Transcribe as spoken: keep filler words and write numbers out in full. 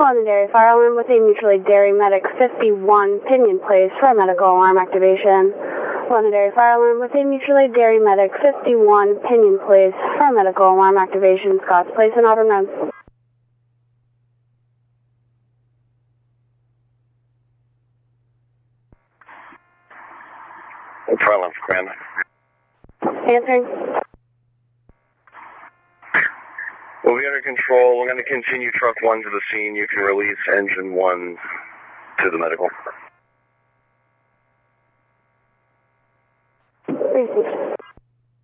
Londonderry Fire Alarm with a mutual aid Derry Medic fifty-one pinion place for medical alarm activation. Londonderry Fire Alarm with a mutual aid Derry Medic fifty-one pinion place for medical alarm activation. Scotts Place and Auburn Road. Fire alarm for Grand. Answering. We'll be under control. We're going to continue truck one to the scene. You can release engine one to the medical. Received.